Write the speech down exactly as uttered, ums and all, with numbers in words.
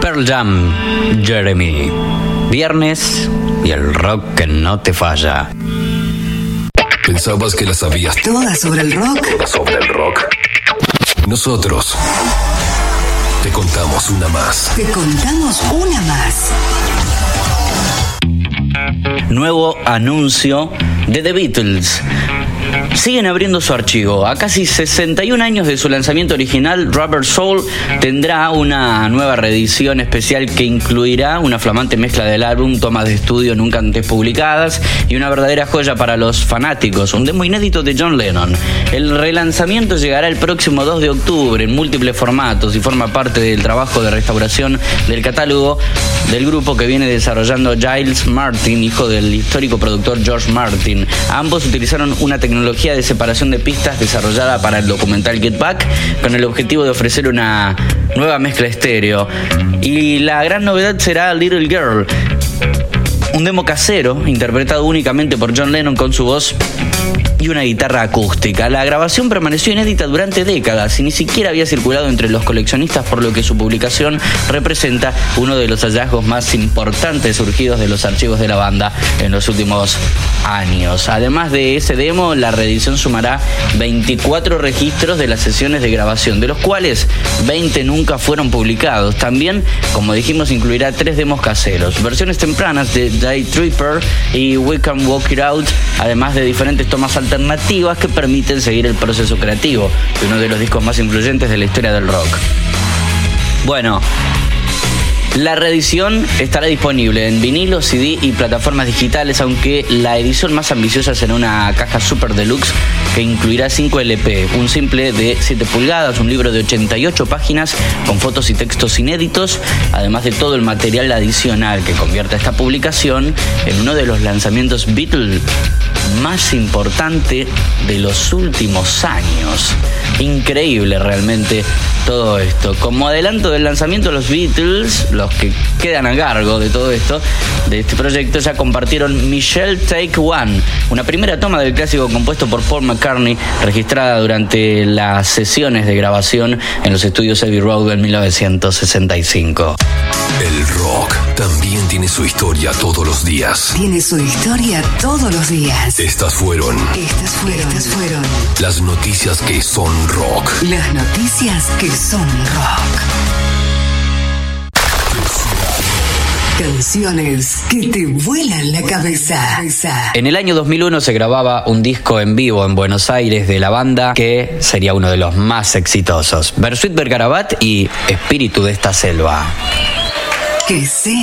Pearl Jam, Jeremy. Viernes y el rock que no te falla. ¿Pensabas que la sabías toda sobre el rock? Toda sobre el rock. Nosotros te contamos una más. Te contamos una más. Nuevo anuncio de The Beatles. Siguen abriendo su archivo. A casi sesenta y un años de su lanzamiento original, Rubber Soul tendrá una nueva reedición especial que incluirá una flamante mezcla del álbum, tomas de estudio nunca antes publicadas y una verdadera joya para los fanáticos, un demo inédito de John Lennon. El relanzamiento llegará el próximo dos de octubre en múltiples formatos y forma parte del trabajo de restauración del catálogo del grupo que viene desarrollando Giles Martin, hijo del histórico productor George Martin. Ambos utilizaron una tecnología de separación de pistas desarrollada para el documental Get Back con el objetivo de ofrecer una nueva mezcla estéreo. Y la gran novedad será Little Girl, un demo casero interpretado únicamente por John Lennon con su voz y una guitarra acústica. La grabación permaneció inédita durante décadas y ni siquiera había circulado entre los coleccionistas, por lo que su publicación representa uno de los hallazgos más importantes surgidos de los archivos de la banda en los últimos años. Además de ese demo, la reedición sumará veinticuatro registros de las sesiones de grabación, de los cuales veinte nunca fueron publicados. También, como dijimos, incluirá tres demos caseros, versiones tempranas de Day Tripper y We Can Walk It Out, además de diferentes tomas alternativas que permiten seguir el proceso creativo de uno de los discos más influyentes de la historia del rock. Bueno, la reedición estará disponible en vinilo, C D y plataformas digitales, aunque la edición más ambiciosa será una caja super deluxe que incluirá cinco L P, un simple de siete pulgadas, un libro de ochenta y ocho páginas con fotos y textos inéditos, además de todo el material adicional que convierte esta publicación en uno de los lanzamientos Beatles más importante de los últimos años. Increíble realmente todo esto. Como adelanto del lanzamiento, los Beatles, los que quedan a cargo de todo esto, de este proyecto, ya compartieron Michelle Take One, una primera toma del clásico compuesto por Paul McCartney, registrada durante las sesiones de grabación en los estudios Abbey Road en mil novecientos sesenta y cinco. El rock también tiene su historia todos los días. Tiene su historia todos los días. Estas fueron. Estas fueron. Estas fueron. Las noticias que son rock. Las noticias que son rock. Canciones que te vuelan la cabeza. En el año dos mil uno se grababa un disco en vivo en Buenos Aires de la banda que sería uno de los más exitosos. Bersuit Vergarabat y Espíritu de esta selva. Que sea.